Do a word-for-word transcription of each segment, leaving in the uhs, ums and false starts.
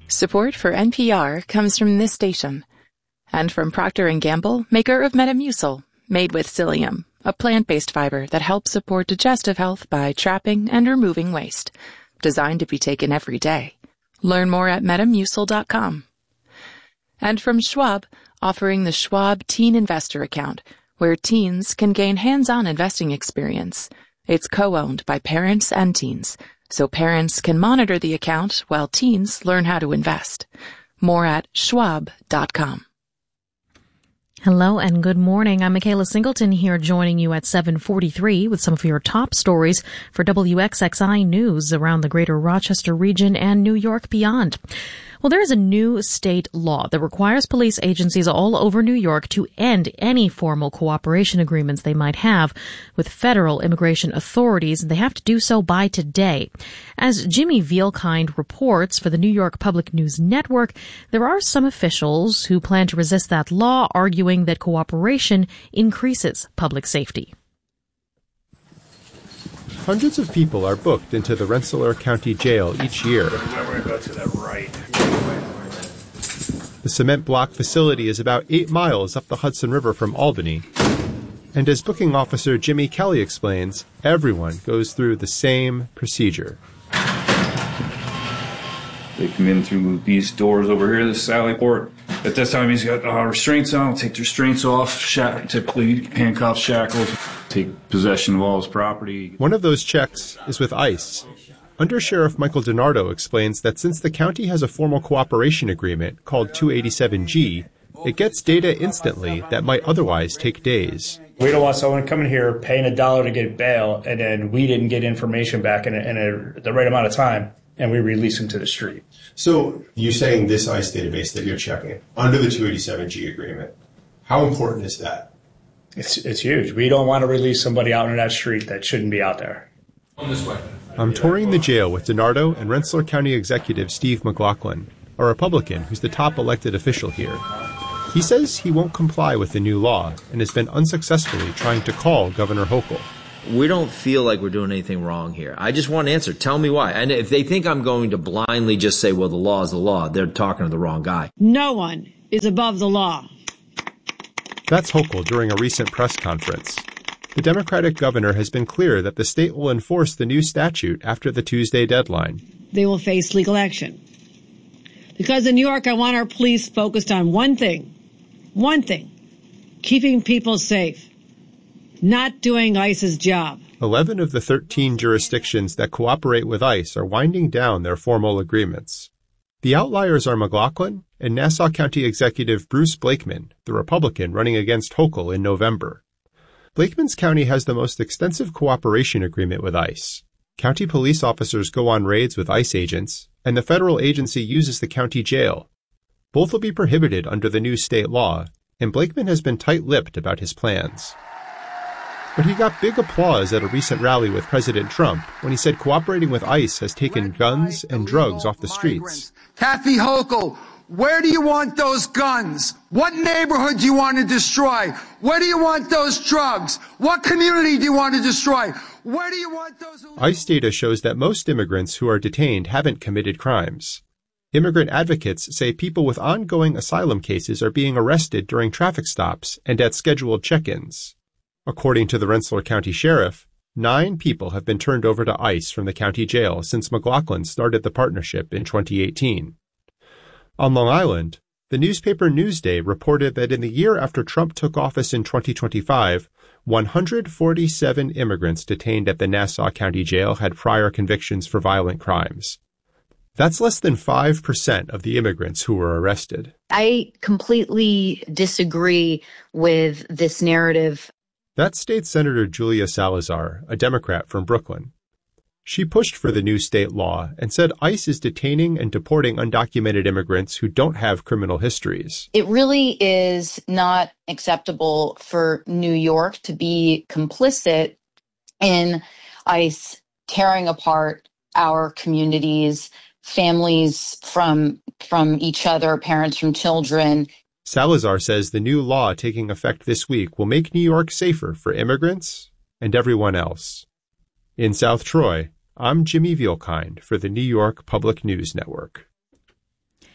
Support for N P R comes from this station and from Procter and Gamble, maker of Metamucil, made with psyllium, a plant-based fiber that helps support digestive health by trapping and removing waste. Designed to be taken every day. Learn more at metamucil dot com. And from Schwab, offering the Schwab Teen Investor Account, where teens can gain hands-on investing experience. It's co-owned by parents and teens, so parents can monitor the account while teens learn how to invest. More at schwab dot com. Hello and good morning. I'm Michaela Singleton here joining you at seven forty-three with some of your top stories for W X X I News around the greater Rochester region and New York beyond. Well, there is a new state law that requires police agencies all over New York to end any formal cooperation agreements they might have with federal immigration authorities, and they have to do so by today. As Jimmy Vielkind reports for the New York Public News Network, there are some officials who plan to resist that law, arguing that cooperation increases public safety. Hundreds of people are booked into the Rensselaer County Jail each year. The cement block facility is about eight miles up the Hudson River from Albany. And as booking officer Jimmy Kelly explains, everyone goes through the same procedure. They come in through these doors over here, this sally port. At this time, he's got uh, restraints on. We'll take the restraints off, shack- typically handcuffs, shackles, take possession of all his property. One of those checks is with ICE. Under Sheriff Michael DiNardo explains that since the county has a formal cooperation agreement called two eighty-seven G, it gets data instantly that might otherwise take days. We don't want someone coming here paying a dollar to get bail, and then we didn't get information back in, a, in a, the right amount of time, and we release them to the street. So you're saying this ICE database that you're checking under the two eighty-seven G agreement, how important is that? It's it's huge. We don't want to release somebody out on that street that shouldn't be out there. On this way. I'm touring the jail with DiNardo and Rensselaer County Executive Steve McLaughlin, a Republican who's the top elected official here. He says he won't comply with the new law and has been unsuccessfully trying to call Governor Hochul. We don't feel like we're doing anything wrong here. I just want an answer. Tell me why. And if they think I'm going to blindly just say, well, the law is the law, they're talking to the wrong guy. No one is above the law. That's Hochul during a recent press conference. The Democratic governor has been clear that the state will enforce the new statute after the Tuesday deadline. They will face legal action. Because in New York, I want our police focused on one thing. One thing. Keeping people safe. Not doing ICE's job. Eleven of the thirteen jurisdictions that cooperate with ICE are winding down their formal agreements. The outliers are McLaughlin and Nassau County Executive Bruce Blakeman, the Republican running against Hochul in November. Blakeman's county has the most extensive cooperation agreement with ICE. County police officers go on raids with ICE agents, and the federal agency uses the county jail. Both will be prohibited under the new state law, and Blakeman has been tight-lipped about his plans. But he got big applause at a recent rally with President Trump when he said cooperating with ICE has taken guns and drugs off the streets. Kathy Hochul, where do you want those guns? What neighborhood do you want to destroy? Where do you want those drugs? What community do you want to destroy? Where do you want those... ICE data shows that most immigrants who are detained haven't committed crimes. Immigrant advocates say people with ongoing asylum cases are being arrested during traffic stops and at scheduled check-ins. According to the Rensselaer County Sheriff, nine people have been turned over to ICE from the county jail since McLaughlin started the partnership in twenty eighteen. On Long Island, the newspaper Newsday reported that in the year after Trump took office in twenty twenty-five, one hundred forty-seven immigrants detained at the Nassau County Jail had prior convictions for violent crimes. That's less than five percent of the immigrants who were arrested. I completely disagree with this narrative. That's State Senator Julia Salazar, a Democrat from Brooklyn. She pushed for the new state law and said ICE is detaining and deporting undocumented immigrants who don't have criminal histories. It really is not acceptable for New York to be complicit in ICE tearing apart our communities, families from from each other, parents from children. Salazar says the new law taking effect this week will make New York safer for immigrants and everyone else. In South Troy, I'm Jimmy Vielkind for the New York Public News Network.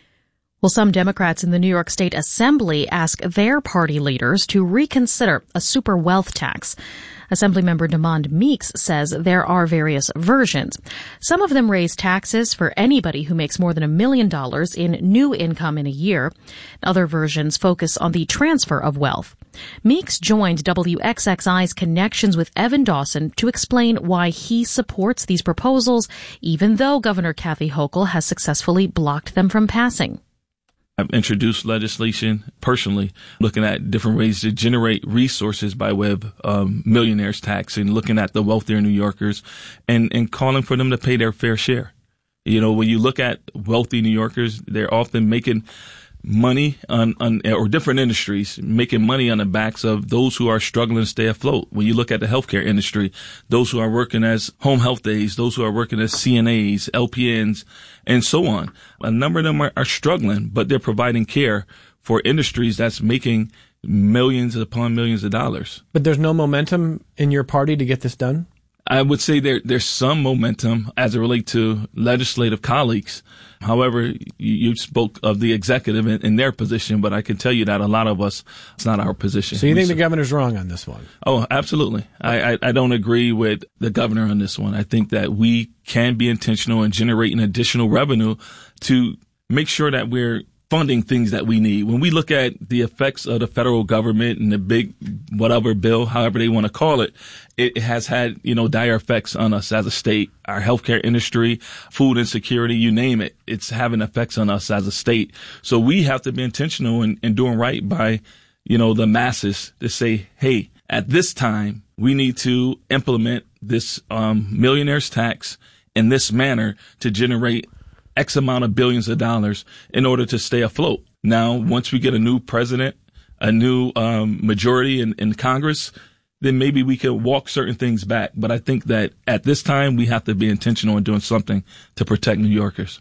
Well, some Democrats in the New York State Assembly ask their party leaders to reconsider a super wealth tax. Assemblymember Demond Meeks says there are various versions. Some of them raise taxes for anybody who makes more than a million dollars in new income in a year. Other versions focus on the transfer of wealth. Meeks joined W X X I's Connections with Evan Dawson to explain why he supports these proposals, even though Governor Kathy Hochul has successfully blocked them from passing. I've introduced legislation personally, looking at different ways to generate resources by way of um, millionaires tax and looking at the wealthier New Yorkers and, and calling for them to pay their fair share. You know, when you look at wealthy New Yorkers, they're often making money on, on or different industries, making money on the backs of those who are struggling to stay afloat. When you look at the healthcare industry, those who are working as home health aides, those who are working as C N As, L P Ns, and so on. A number of them are, are struggling, but they're providing care for industries that's making millions upon millions of dollars. But there's no momentum in your party to get this done? I would say there there's some momentum as it relates to legislative colleagues. However, you, you spoke of the executive in, in their position, but I can tell you that a lot of us, it's not our position. So you think we, the governor's wrong on this one? Oh, absolutely. I, I, I don't agree with the governor on this one. I think that we can be intentional in generating additional revenue to make sure that we're funding things that we need. When we look at the effects of the federal government and the big whatever bill, however they want to call it, it has had, you know, dire effects on us as a state, our healthcare industry, food insecurity, you name it. It's having effects on us as a state. So we have to be intentional in, in doing right by, you know, the masses to say, hey, at this time, we need to implement this um, millionaire's tax in this manner to generate X amount of billions of dollars in order to stay afloat. Now, once we get a new president, a new um, majority in, in Congress, then maybe we can walk certain things back. But I think that at this time, we have to be intentional in doing something to protect New Yorkers.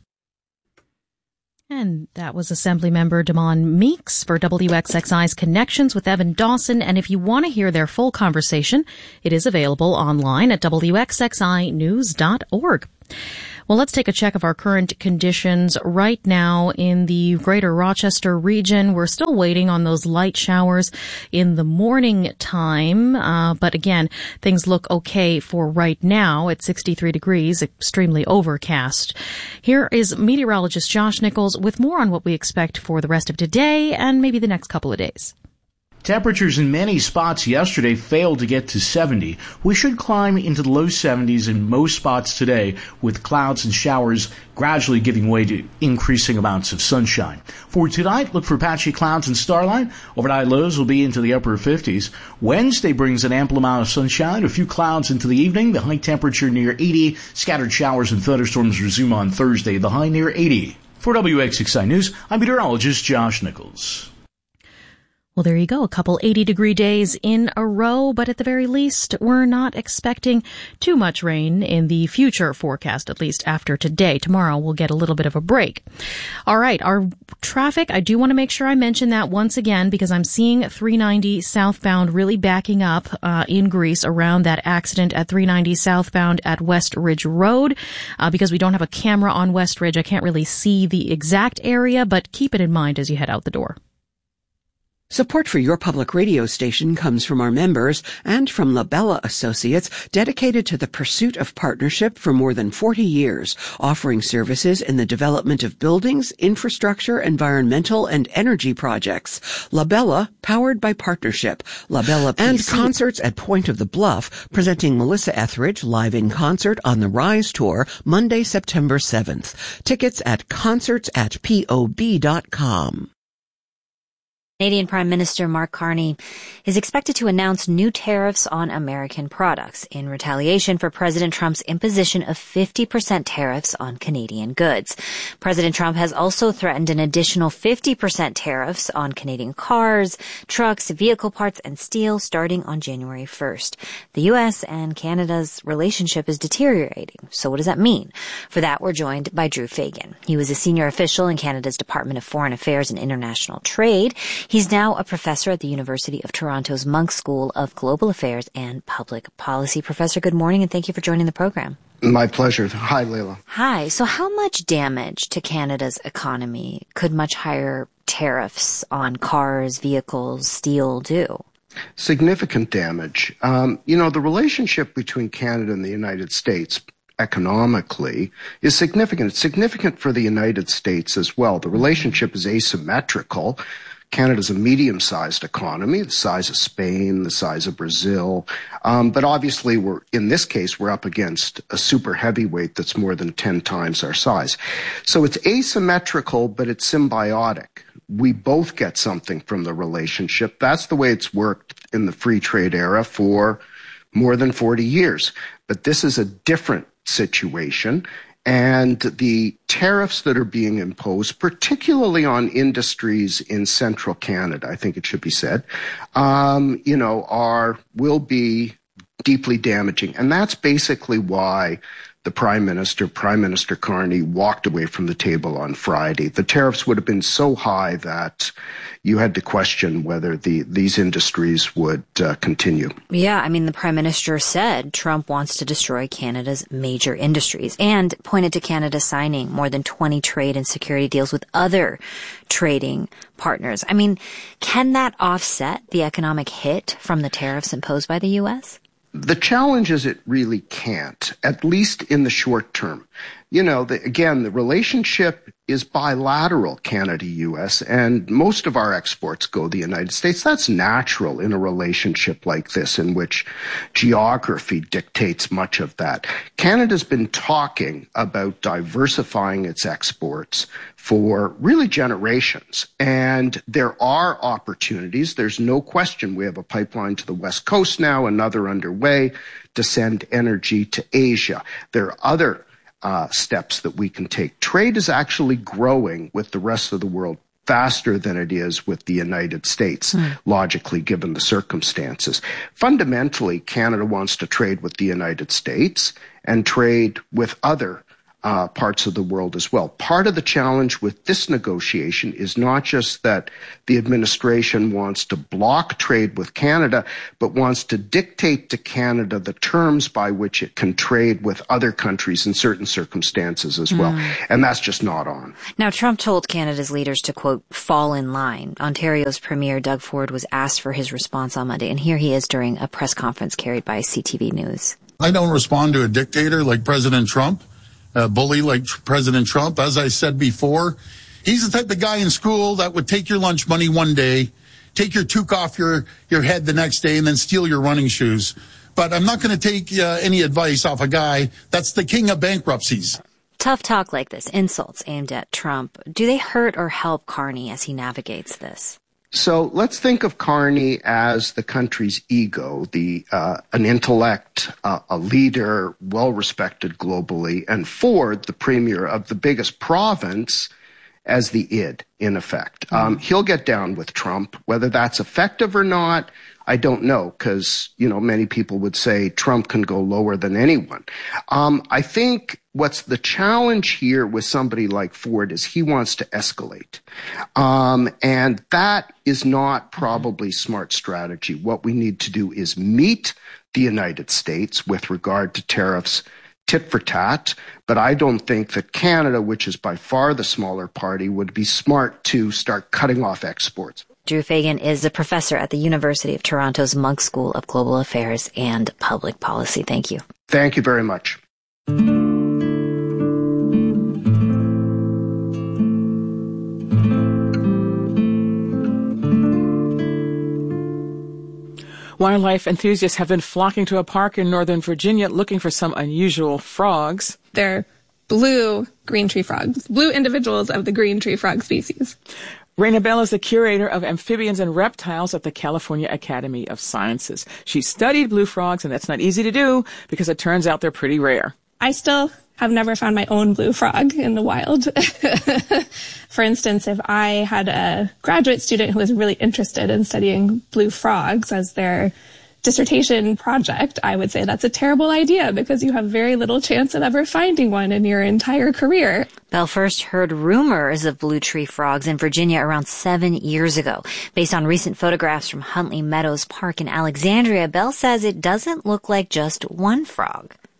And that was Assemblymember Demond Meeks for W X X I's Connections with Evan Dawson. And if you want to hear their full conversation, it is available online at W X X I news dot org. Well, let's take a check of our current conditions right now in the greater Rochester region. We're still waiting on those light showers in the morning time. Uh, but again, things look okay for right now at sixty-three degrees, extremely overcast. Here is meteorologist Josh Nichols with more on what we expect for the rest of today and maybe the next couple of days. Temperatures in many spots yesterday failed to get to seventy. We should climb into the low seventies in most spots today, with clouds and showers gradually giving way to increasing amounts of sunshine. For tonight, look for patchy clouds and starlight. Overnight lows will be into the upper fifties. Wednesday brings an ample amount of sunshine, a few clouds into the evening, the high temperature near eighty. Scattered showers and thunderstorms resume on Thursday, the high near eighty. For W X X I News, I'm meteorologist Josh Nichols. Well, there you go. A couple eighty-degree days in a row, but at the very least, we're not expecting too much rain in the future forecast, at least after today. Tomorrow, we'll get a little bit of a break. All right, our traffic, I do want to make sure I mention that once again, because I'm seeing three ninety southbound really backing up uh, in Greece around that accident at three ninety southbound at West Ridge Road. Uh, because we don't have a camera on West Ridge, I can't really see the exact area, but keep it in mind as you head out the door. Support for your public radio station comes from our members and from Labella Associates, dedicated to the pursuit of partnership for more than forty years, offering services in the development of buildings, infrastructure, environmental, and energy projects. Labella, powered by partnership. Labella P C. And concerts at Point of the Bluff, presenting Melissa Etheridge live in concert on the Rise Tour, Monday, September seventh. Tickets at concerts at P O B dot com. Canadian Prime Minister Mark Carney is expected to announce new tariffs on American products in retaliation for President Trump's imposition of fifty percent tariffs on Canadian goods. President Trump has also threatened an additional fifty percent tariffs on Canadian cars, trucks, vehicle parts, and steel starting on January first. The U S and Canada's relationship is deteriorating. So what does that mean? For that, we're joined by Drew Fagan. He was a senior official in Canada's Department of Foreign Affairs and International Trade. He's now a professor at the University of Toronto's Munk School of Global Affairs and Public Policy. Professor, good morning, and thank you for joining the program. My pleasure. Hi, Leila. Hi. So how much damage to Canada's economy could much higher tariffs on cars, vehicles, steel do? Significant damage. Um, you know, the relationship between Canada and the United States economically is significant. It's significant for the United States as well. The relationship is asymmetrical. Canada's a medium-sized economy, the size of Spain, the size of Brazil. Um, but obviously, we're in this case, we're up against a super heavyweight that's more than ten times our size. So it's asymmetrical, but it's symbiotic. We both get something from the relationship. That's the way it's worked in the free trade era for more than forty years. But this is a different situation. And the tariffs that are being imposed, particularly on industries in central Canada, I think it should be said, um, you know, are will be deeply damaging. And that's basically why the Prime Minister, Prime Minister Carney, walked away from the table on Friday. The tariffs would have been so high that you had to question whether the these industries would uh, continue. Yeah, I mean, the Prime Minister said Trump wants to destroy Canada's major industries and pointed to Canada signing more than twenty trade and security deals with other trading partners. I mean, can that offset the economic hit from the tariffs imposed by the U S? The challenge is it really can't, at least in the short term. You know, the, again, the relationship is bilateral, Canada-U S, and most of our exports go to the United States. That's natural in a relationship like this, in which geography dictates much of that. Canada's been talking about diversifying its exports for really generations, and there are opportunities. There's no question. We have a pipeline to the West Coast now, another underway to send energy to Asia. There are other Uh, steps that we can take. Trade is actually growing with the rest of the world faster than it is with the United States, mm. logically, given the circumstances. Fundamentally, Canada wants to trade with the United States and trade with other uh, parts of the world as well. Part of the challenge with this negotiation is not just that the administration wants to block trade with Canada, but wants to dictate to Canada the terms by which it can trade with other countries in certain circumstances as well. Mm. And that's just not on. Now, Trump told Canada's leaders to, quote, fall in line. Ontario's Premier Doug Ford was asked for his response on Monday, and here he is during a press conference carried by C T V News. I don't respond to a dictator like President Trump. A bully like President Trump. As I said before, he's the type of guy in school that would take your lunch money one day, take your toque off your, your head the next day, and then steal your running shoes. But I'm not going to take uh, any advice off a guy that's the king of bankruptcies. Tough talk like this, insults aimed at Trump, do they hurt or help Carney as he navigates this? So let's think of Carney as the country's ego, the uh, an intellect, uh, a leader, well-respected globally, and Ford, the premier of the biggest province, as the id, in effect. Mm-hmm. Um, he'll get down with Trump. Whether that's effective or not, I don't know, because, you know, many people would say Trump can go lower than anyone. Um, I think what's the challenge here with somebody like Ford is he wants to escalate. Um, and that is not probably smart strategy. What we need to do is meet the United States with regard to tariffs tit for tat, but I don't think that Canada, which is by far the smaller party, would be smart to start cutting off exports. Drew Fagan is a professor at the University of Toronto's Munk School of Global Affairs and Public Policy. Thank you. Thank you very much. Wildlife enthusiasts have been flocking to a park in Northern Virginia looking for some unusual frogs. They're blue green tree frogs, blue individuals of the green tree frog species. Raina Bell is the curator of amphibians and reptiles at the California Academy of Sciences. She studied blue frogs, and that's not easy to do because it turns out they're pretty rare. I still have never found my own blue frog in the wild. For instance, if I had a graduate student who was really interested in studying blue frogs as their dissertation project, I would say that's a terrible idea because you have very little chance of ever finding one in your entire career. Bell first heard rumors of blue tree frogs in Virginia around seven years ago. Based on recent photographs from Huntley Meadows Park in Alexandria, Bell says it doesn't look like just one frog.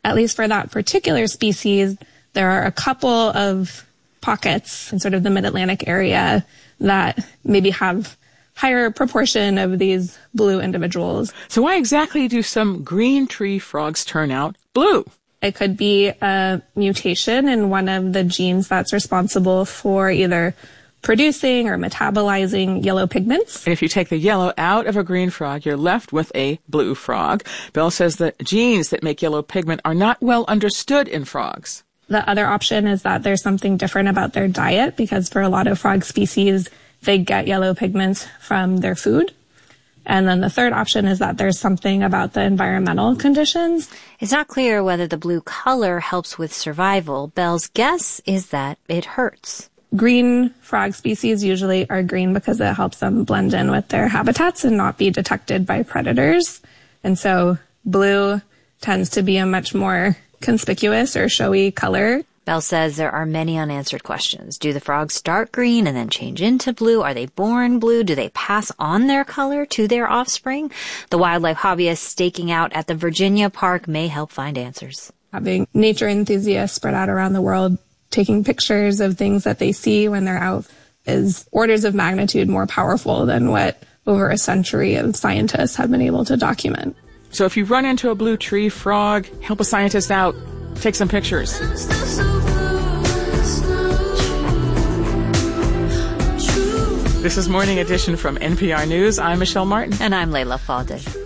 at least for that particular species, there are a couple of pockets in sort of the mid-Atlantic area that maybe have higher proportion of these blue individuals. So why exactly do some green tree frogs turn out blue? It could be a mutation in one of the genes that's responsible for either producing or metabolizing yellow pigments. And if you take the yellow out of a green frog, you're left with a blue frog. Bell says that genes that make yellow pigment are not well understood in frogs. The other option is that there's something different about their diet, because for a lot of frog species, they get yellow pigments from their food. And then the third option is that there's something about the environmental conditions. It's not clear whether the blue color helps with survival. Bell's guess is that it hurts. Green frog species usually are green because it helps them blend in with their habitats and not be detected by predators. And so blue tends to be a much more conspicuous or showy color. Bell says there are many unanswered questions. Do the frogs start green and then change into blue? Are they born blue? Do they pass on their color to their offspring? The wildlife hobbyists staking out at the Virginia Park may help find answers. Having nature enthusiasts spread out around the world taking pictures of things that they see when they're out is orders of magnitude more powerful than what over a century of scientists have been able to document. So if you run into a blue tree frog, help a scientist out. Take some pictures. This is Morning Edition from N P R News. I'm Michelle Martin. And I'm Layla Fadel.